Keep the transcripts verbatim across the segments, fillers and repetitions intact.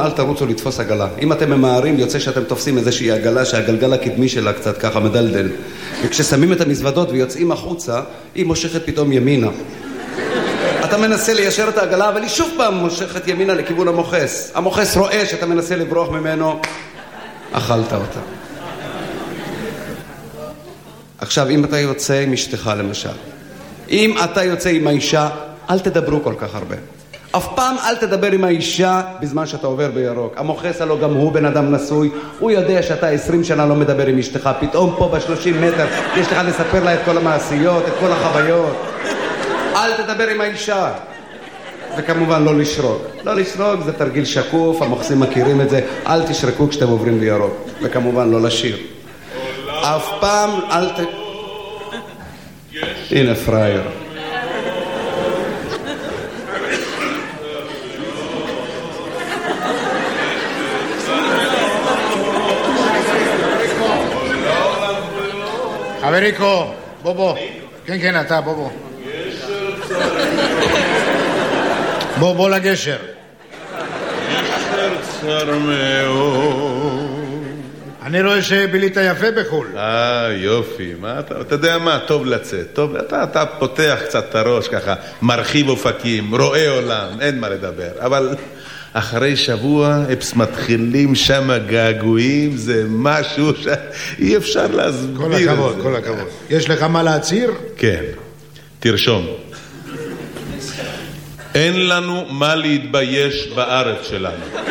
אל תרוצו לתפוס עגלה. אם אתם ממהרים, יוצא שאתם תופסים איזושהי עגלה שהגלגל הקדמי שלה קצת ככה מדלדל. וכששמים את המזוודות ויוצאים החוצה, היא מושכת פתאום ימינה. אתה מנסה ליישר את העגלה, אבל היא שוב פעם מושכת ימינה לכיוון המוחס. המוחס רואה שאתה מנסה לברוח ממנו, אכלת אותה. עכשיו, אם אתה יוצא עם אשתך למשל, אם אתה יוצא עם האישה, אל תדברו כל כך הרבה. אף פעם אל תדבר עם האישה בזמן שאתה עובר בירוק. המוחס הלא גם הוא בן אדם נשוי, הוא יודע שאתה עשרים שנה לא מדבר עם אשתך, פתאום פה בשלושים מטר יש לך לספר לה את כל המעשיות, את כל החוויות. אל תדבר עם האישה. וכמובן לא לשרוק. לא לשרוק זה תרגיל שקוף, המוחסים מכירים את זה. אל תשרקו כשאתם עוברים בירוק. וכמובן לא לשיר. אף פעם אל ת... הנה פרייר. חבריקו, בוא בוא. כן, כן, אתה, בוא בוא. בוא, בוא לגשר. גשר צר מאוד. אני רואה שבילית יפה בחול. אה, יופי. מה אתה, אתה יודע מה? טוב לצאת. טוב, אתה, אתה פותח קצת את הראש ככה, מרחיב אופקים, רואה עולם, אין מה לדבר. אבל אחרי שבוע, אפס מתחילים שם געגועים, זה משהו שאי אפשר להסביר. כל הכבוד, כל הכבוד. יש לך מה להצהיר? כן. תרשום. אין לנו מה להתבייש בארץ שלנו.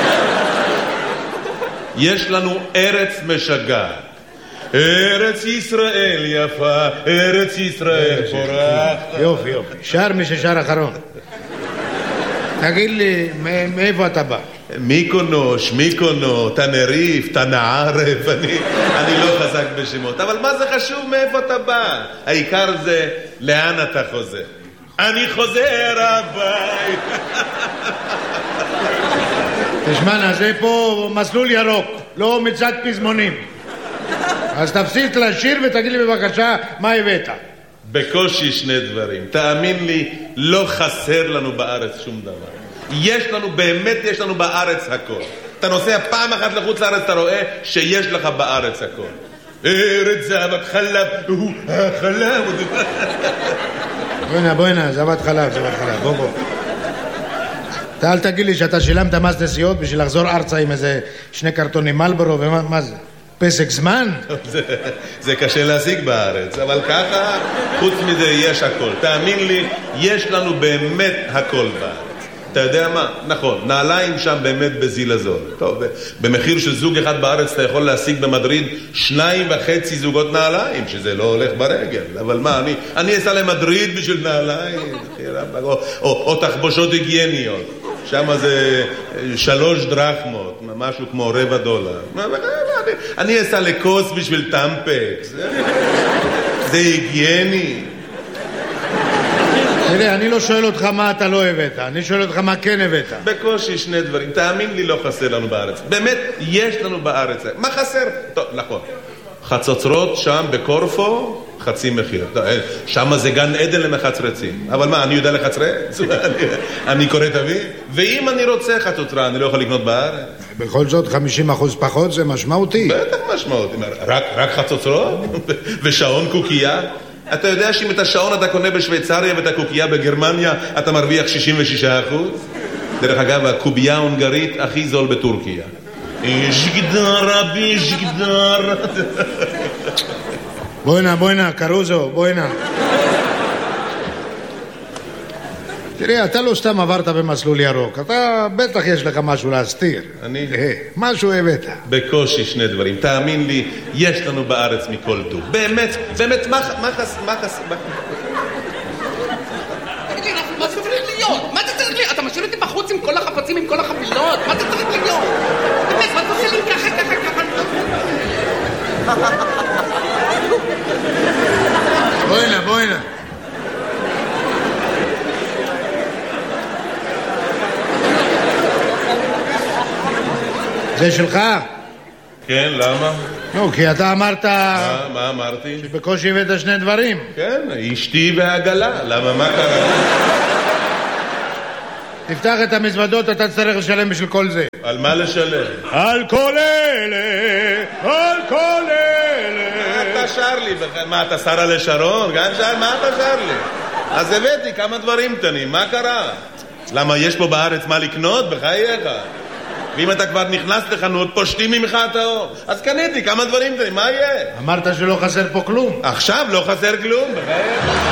יש לנו ארץ משגעת. ארץ ישראל יפה, ארץ ישראל פורחת. יופי, יופי. שר מי ששר אחרון. תגיד לי, מאיפה אתה בא? מיקונוש, מיקונו, תנריף, תנערף, אני, אני לא חזק בשמות. אבל מה זה חשוב מאיפה אתה בא? העיקר זה לאן אתה חוזר. אני חוזר הבית. תשמע, זה פה מסלול ירוק, לא מצד פזמונים. אז תפסיק לשיר ותגיד לי בבקשה מה הבאת. בקושי שני דברים. תאמין לי, לא חסר לנו בארץ שום דבר. יש לנו, באמת יש לנו בארץ הכל. אתה נוסע פעם אחת לחוץ לארץ, אתה רואה שיש לך בארץ הכל. ארץ זבת חלב, הוא החלב. בוא הנה, בוא הנה, זבת חלב, זבת חלב, בוא בוא. אתה אל תגיד לי שאתה שילמת מס נסיעות בשביל לחזור ארצה עם איזה שני קרטונים מלבורו, ומה מה זה? פסק זמן? זה, זה קשה להשיג בארץ, אבל ככה, חוץ מזה יש הכל. תאמין לי, יש לנו באמת הכל בארץ. אתה יודע מה? נכון, נעליים שם באמת בזיל הזול. טוב, במחיר של זוג אחד בארץ אתה יכול להשיג במדריד שניים וחצי זוגות נעליים, שזה לא הולך ברגל. אבל מה, אני, אני אסע למדריד בשביל נעליים, או, או, או תחבושות היגייניות. שם זה שלוש דרחמות, משהו כמו רבע דולר. אני, אני אסע לקוס בשביל טמפקס. זה היגייני. תראה, אני לא שואל אותך מה אתה לא הבאת, אני שואל אותך מה כן הבאת. בקושי שני דברים, תאמין לי, לא חסר לנו בארץ. באמת, יש לנו בארץ. מה חסר? טוב, נכון. חצוצרות שם בקורפו, חצי מחיר. שם זה גן עדן למחצרצים. אבל מה, אני יודע לחצרץ? אני קורא תביא? ואם אני רוצה חצוצרה, אני לא יכול לקנות בארץ. בכל זאת חמישים אחוז פחות זה משמעותי. בטח משמעותי. רק, רק חצוצרות? ושעון קוקייה? אתה יודע שאם את השעון אתה קונה בשוויצריה ואת הקוקייה בגרמניה, אתה מרוויח שישים ושישה אחוז? דרך אגב, הקובייה ההונגרית הכי זול בטורקיה. ז'גדר, רבי, ז'גדר. בוא הנה, בוא הנה, קרוזו, בוא הנה. תראה, אתה לא סתם עברת במסלול ירוק, אתה בטח יש לך משהו להסתיר. אני? משהו הבאת. בקושי שני דברים, תאמין לי, יש לנו בארץ מכל טוב. באמת, באמת, מה חס... מה חס... מה זה צריך להיות? מה זה צריך להיות? אתה משאיר אותי בחוץ עם כל החפצים, עם כל החבילות? מה זה צריך להיות? באמת, מה אתה עושה לי ככה, ככה, ככה? בוא הנה, בוא הנה. זה שלך? כן, למה? נו, כי אתה אמרת... מה, מה אמרתי? שבקושי הבאת שני דברים. כן, אשתי והעגלה. למה, מה קרה? תפתח את המזוודות, אתה תצטרך לשלם בשביל כל זה. על מה לשלם? על כל אלה, על כל אלה. מה אתה שר לי? מה, אתה שרה לשרון? גם שר, מה אתה שר לי? אז הבאתי כמה דברים קטנים, מה קרה? למה יש פה בארץ מה לקנות? בחייך. ואם אתה כבר נכנס לחנות, פושטים ממך את האור. אז קניתי כמה דברים קטנים, מה יהיה? אמרת שלא חסר פה כלום. עכשיו לא חסר כלום, בחייך.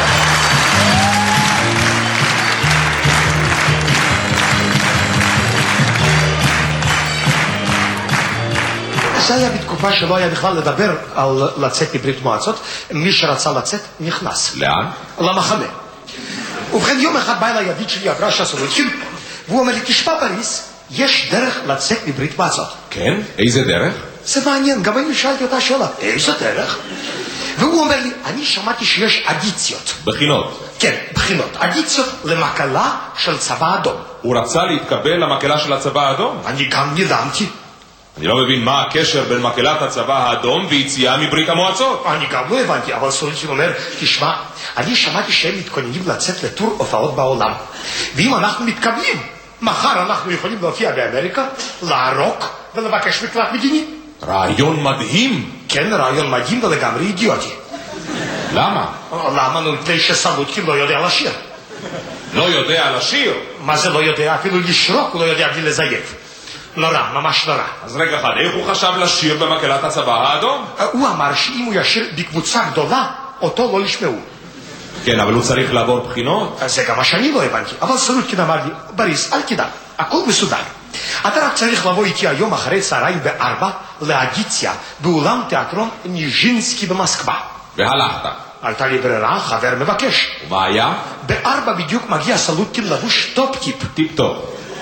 זה היה בתקופה שלא היה בכלל לדבר על לצאת מברית מועצות. מי שרצה לצאת נכנס. לאן? למחנה. ובכן יום אחד בא אליי ידיד שלי אברשה סולודקין, והוא אומר לי, תשמע בריס, יש דרך לצאת מברית מועצות. כן? איזה דרך? זה מעניין, גם אני שאלתי אותה שאלה, איזה דרך? והוא אומר לי, אני שמעתי שיש אדיציות. בחינות. כן, בחינות. אדיציות למקלה של צבא אדום. הוא רצה להתקבל למקלה של הצבא האדום? אני גם נדהמתי. אני לא מבין מה הקשר בין מקהלת הצבא האדום ויציאה מברית המועצות. אני גם לא הבנתי, אבל סולודקין אומר, תשמע, אני שמעתי שהם מתכוננים לצאת לטור הופעות בעולם. ואם אנחנו מתקבלים, מחר אנחנו יכולים להופיע באמריקה, לערוק ולבקש מקלט מדיני. רעיון מדהים. כן, רעיון מדהים ולגמרי אידיוטי. למה? למה? נו, מפני שסולודקין לא יודע לשיר. לא יודע לשיר? מה זה לא יודע? אפילו לשרוק הוא לא יודע בלי לזייף. נורא, ממש נורא. אז רגע אחד, איך הוא חשב לשיר במקהלת הצבא האדום? הוא אמר שאם הוא ישיר בקבוצה גדולה, אותו לא ישמעו. כן, אבל הוא צריך לעבור בחינות. זה גם מה שאני לא הבנתי. אבל סולודקין אמר לי, בריס, אל תדאג, הכל מסודר. אתה רק צריך לבוא איתי היום אחרי צהריים בארבע לאדיציה באולם תיאטרון ניז'ינסקי במוסקבה. והלכת. הייתה לי ברירה, חבר מבקש. ומה היה? בארבע בדיוק מגיע סולודקין לבוש טופ-טיפ. טיפ-טופ.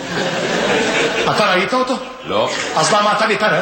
אתה ראית אותו? לא. אז למה אתה מתערב?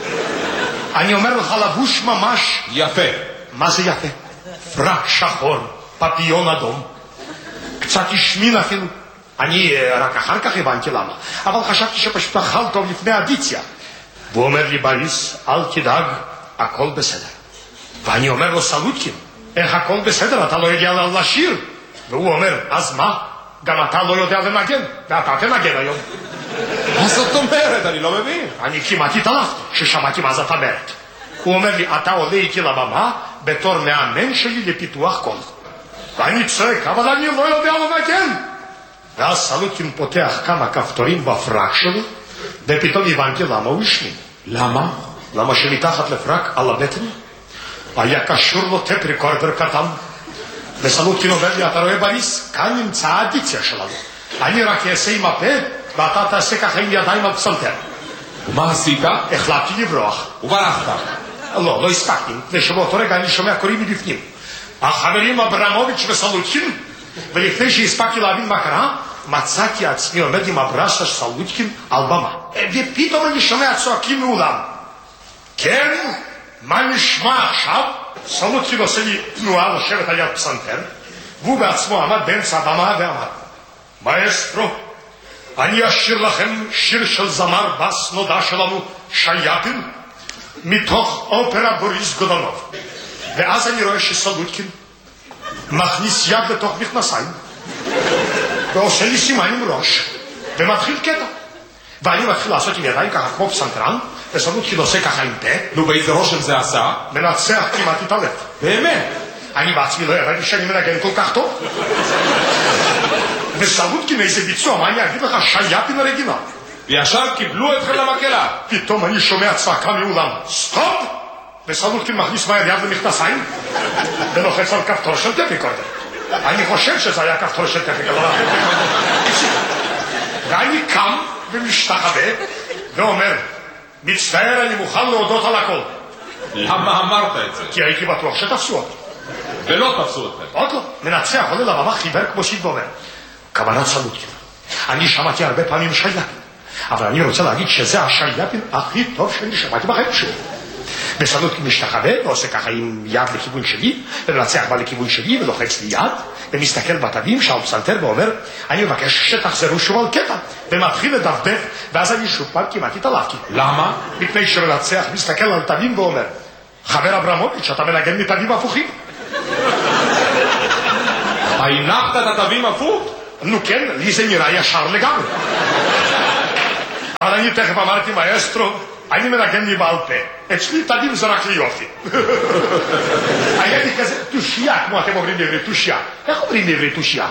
אני אומר לך לבוש ממש יפה. מה זה יפה? פרק שחור, פפיון אדום, קצת השמין אפילו. אני רק אחר כך הבנתי למה, אבל חשבתי שפשוט אכל טוב לפני אדיציה. והוא אומר לי, בריס, אל תדאג, הכל בסדר. ואני אומר לו, סולודקין, איך הכל בסדר? אתה לא יודע לשיר. והוא אומר, אז מה? גם אתה לא יודע לנגן, ואתה תנגן היום. מה זאת אומרת? אני לא מבין. אני כמעט התעלפתי כששמעתי מה זאת אומרת. הוא אומר לי, אתה עולה איתי לבמה בתור מאמן שלי לפיתוח קול. ואני צועק, אבל אני לא יודע לנגן. ואז סולודקין פותח כמה כפתורים בפרק שלו, ופתאום הבנתי למה הוא השמין. למה? למה שמתחת לפרק על הבטן היה קשור לו טפ ריקורדר קטן. וסולודקין אומר לי, אתה רואה בריס? כאן נמצא האדיציה שלנו. אני רק אעשה עם הפה, ואתה תעשה ככה עם ידיים על פסנתר. ומה עשית? החלטתי לברוח. וברחת. לא, לא הספקתי. ושבאותו רגע אני שומע קוראים מבפנים. החברים אברמוביץ' וסולודקין. ולפני שהספקתי להבין מה קרה, מצאתי עצמי עומד עם הברסה של סולודקין על במה. ופתאום אני שומע צועקים מאולם. כן? מה נשמע עכשיו? סולודקין עושה לי תנועה לשבת על יד פסנתר, והוא בעצמו עמד באמצע הבמה ואמר, מאסטרו, אני אשיר לכם שיר של זמר בס נודע שלנו, שייאפין, מתוך אופרה בוריס גודונוב. ואז אני רואה שסולודקין מכניס יד לתוך מכנסיים, ועושה לי סימן עם ראש, ומתחיל קטע. ואני מתחיל לעשות עם ידיים ככה כמו פסנתרן, וסולודקין עושה ככה עם פה. נו, באיזה רושם זה עשה? מנצח כמעט התעלף. באמת? אני בעצמי לא יראה לי שאני מנגן כל כך טוב. וסולודקין איזה ביצוע, מה אני אגיד לך, שייאפין אוריגינל. וישר קיבלו אתכם למקהלה. פתאום אני שומע צעקה מאולם, סטופ! וסולודקין מכניס מהר יד למכנסיים, ולוחץ על כפתור של טפ ריקורדר. אני חושב שזה היה כפתור של טפ ריקורדר. ואני קם ומשתחווה, ואומר, מצטער, אני מוכן להודות על הכל. למה אמרת את זה? כי הייתי בטוח שתפסו אותי. ולא תפסו אתכם. עוד לא, מנצח עולה לבמה חיוור כמו שיד ואומר. כוונת סולודקין. אני שמעתי הרבה פעמים שייאפין, אבל אני רוצה להגיד שזה השייאפין הכי טוב שאני שמעתי בחיים שלי. וסולודקין משתחווה ועושה ככה עם יד לכיוון שלי, ומנצח בא לכיוון שלי ולוחץ לי יד, ומסתכל בתווים שעל פסנתר ואומר, אני מבקש שתחזרו שוב על קטע, ומתחיל לדפדף, ואז אני שוב פעם כמעט התעלפתי. למה? מפני שמנצח מסתכל על תווים ואומר, חבר אברמוביץ', אתה מנגן מתווים הפוכים. הנחת את התווים הפוך? נו כן, לי זה נראה ישר לגמרי. אבל אני תכף אמרתי, מאסטרו, אני מנגן לי בעל פה. אצלי תדים זה רק ליופי. היה לי כזה תושייה, כמו אתם אומרים בעברית, תושייה. איך אומרים בעברית תושייה?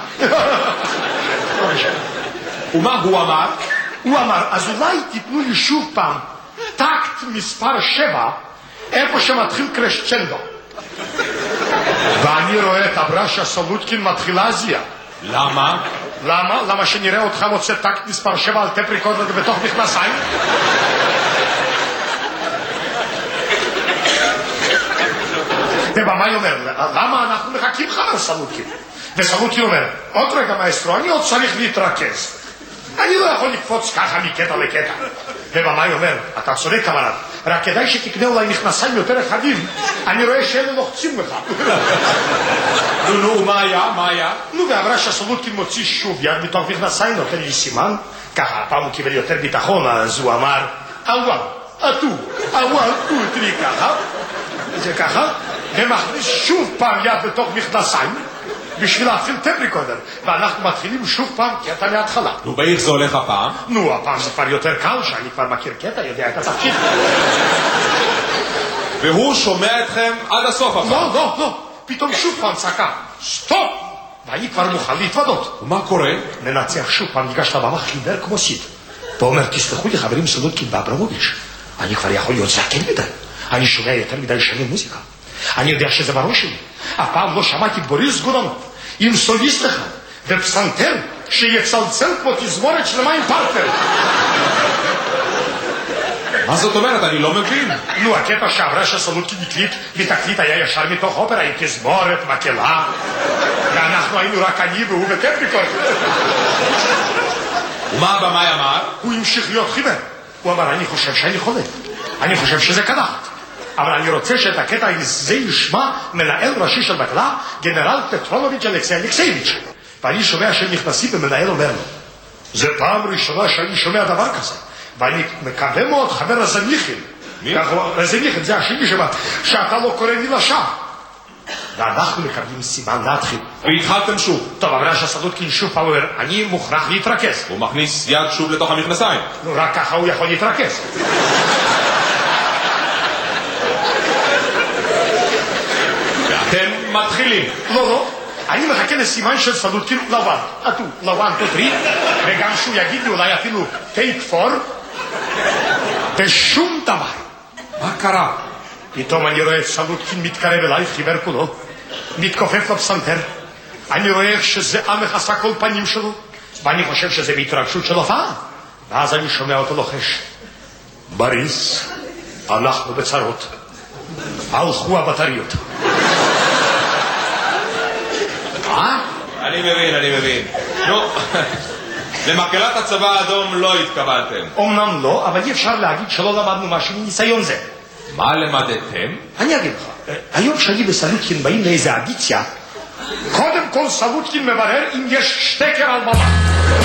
ומה הוא אמר? הוא אמר, אז אולי תיתנו לי שוב פעם טקט מספר שבע, איפה שמתחיל קרשצ'נדו. ואני רואה את אברשה סולודקין מתחילה זיה. למה? למה? למה שנראה אותך מוצא טקט מספר שבע על טפ ריקורדר בתוך מכנסיים? ובמאי אומר, למה אנחנו מחכים חבר סולודקין? וסולודקין אומר, עוד רגע מאסטרו, אני עוד צריך להתרכז. אני לא יכול לקפוץ ככה מקטע לקטע. ובמאי אומר, אתה צודק כמובן, רק כדאי שתקנה אולי מכנסיים יותר רחבים, אני רואה שאלה לוחצים לך. נו נו, מה היה? מה היה? נו, ואמרה שהסולודקין מוציא שוב יד מתוך מכנסיים, נותן לי סימן, ככה הפעם הוא קיבל יותר ביטחון, אז הוא אמר, אוואל, אטו, אוואל, אוטרי ככה, זה ככה, ומכניס שוב פעם יד לתוך מכנסיים, בשביל להתחיל טפ ריקורדר, ואנחנו מתחילים שוב פעם קטע מההתחלה. נו, באיך זה הולך הפעם? נו, הפעם זה כבר יותר קל, שאני כבר מכיר קטע, יודע את התפקיד. והוא שומע אתכם עד הסוף הפעם? לא, לא, לא, פתאום שוב פעם צעקה, סטופ! ואני כבר מוכן להתוודות. ומה קורה? מנצח שוב פעם, ניגש לבמה חיבר כמו סיד. ואומר, תסלחו לי חברים סולודקין ואברמוביץ', אני כבר יכול להיות זקן מדי. אני שומע יותר מדי שנים מוזיקה. אני יודע שזה בראש שלי. הפעם לא שמעתי בוריס גודנוב עם סוליסט אחד ופסנתר שיצלצל כמו תזמורת שלמה עם פרטנר. מה זאת אומרת? אני לא מבין. נו, הקטע שעברה שסולודקין הקליט בתקליט היה ישר מתוך אופרה עם תזמורת, מקהלה, ואנחנו היינו רק אני והוא בטפ ריקורדר. ומה הבמאי אמר? הוא המשיך להיות חיוור. הוא אמר, אני חושב שאני חולה, אני חושב שזה קדחת, אבל אני רוצה שאת הקטע הזה ישמע מנהל ראשי של מקהלה, גנרל פטרונוביץ' אלכסי אלכסייביץ'. ואני שומע שהם נכנסים ומנהל אומר לו, זה פעם ראשונה שאני שומע דבר כזה, ואני מקווה מאוד חבר רזניחין. מי? רזניחין זה השני שבא, שאתה לא קורא לי לשם. ואנחנו מקבלים סימן להתחיל. והתחלתם שוב. טוב, אבל שהסולודקין שוב פעם אומר, אני מוכרח להתרכז. הוא מכניס יד שוב לתוך המכנסיים. נו, רק ככה הוא יכול להתרכז. ואתם מתחילים. לא, לא. אני מחכה לסימן של סולודקין לבן. אטו, לבן, תותרי, וגם שהוא יגיד לי אולי אפילו טייק פור, ושום דבר. מה קרה? פתאום אני רואה את סולודקין מתקרב אליי, חיוור כולו, מתכופף לפסנתר. אני רואה איך שזה עמך עשה כל פנים שלו, ואני חושב שזה בהתרגשות של הופעה. ואז אני שומע אותו לוחש, בריס, אנחנו בצרות. הלכו הבטריות. אה? אני מבין, אני מבין. נו, למקהלת הצבא האדום לא התקבלתם. אומנם לא, אבל אי אפשר להגיד שלא למדנו משהו מניסיון זה. מה למדתם? אני אגיד לך, היום שאני וסולודקין באים לאיזה אדיציה, קודם כל סולודקין מברר אם יש שטקר על במה.